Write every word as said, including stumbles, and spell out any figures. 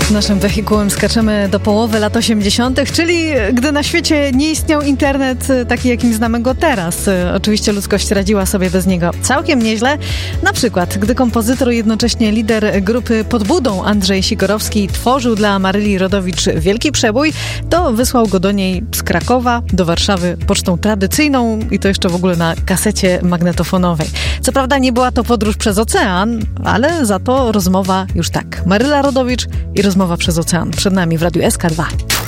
Naszym wehikułem skaczemy do połowy lat osiemdziesiątych, czyli gdy na świecie nie istniał internet taki, jakim znamy go teraz. Oczywiście ludzkość radziła sobie bez niego całkiem nieźle. Na przykład, gdy kompozytor, jednocześnie lider grupy Pod Budą Andrzej Sikorowski tworzył dla Maryli Rodowicz wielki przebój, to wysłał go do niej z Krakowa do Warszawy pocztą tradycyjną i to jeszcze w ogóle na kasecie magnetofonowej. Co prawda nie była to podróż przez ocean, ale za to rozmowa już tak. Maryla Rodowicz i rozmowa przez ocean. Przed nami w Radiu S K dwa.